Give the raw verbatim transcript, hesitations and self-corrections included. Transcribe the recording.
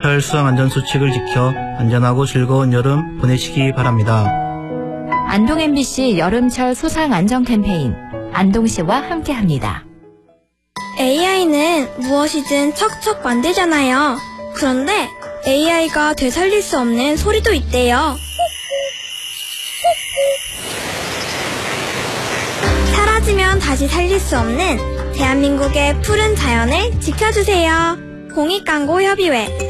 여름철 수상안전수칙을 지켜 안전하고 즐거운 여름 보내시기 바랍니다. 안동 엠비씨 여름철 수상안전 캠페인 안동시와 함께합니다. 에이아이는 무엇이든 척척 만들잖아요. 그런데 에이아이가 되살릴 수 없는 소리도 있대요. 사라지면 다시 살릴 수 없는 대한민국의 푸른 자연을 지켜주세요. 공익광고협의회